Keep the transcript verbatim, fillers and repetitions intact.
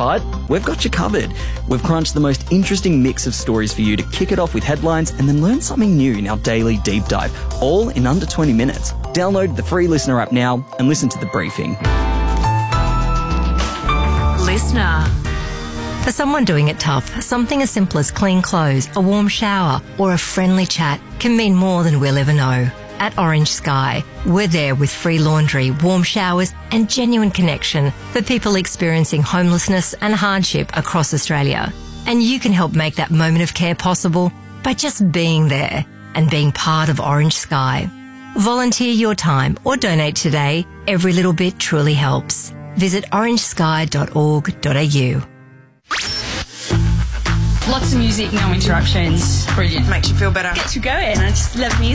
But we've got you covered. We've crunched the most interesting mix of stories for you to kick it off with headlines and then learn something new in our daily deep dive, all in under twenty minutes. Download the free Listener app now and listen to The Briefing. Listener. For someone doing it tough, something as simple as clean clothes, a warm shower, or a friendly chat can mean more than we'll ever know. At Orange Sky, we're there with free laundry, warm showers, and genuine connection for people experiencing homelessness and hardship across Australia. And you can help make that moment of care possible by just being there and being part of Orange Sky. Volunteer your time or donate today. Every little bit truly helps. Visit orange sky dot org dot a u. Lots of music, no interruptions. Brilliant. Makes you feel better. Gets you going. I just love music.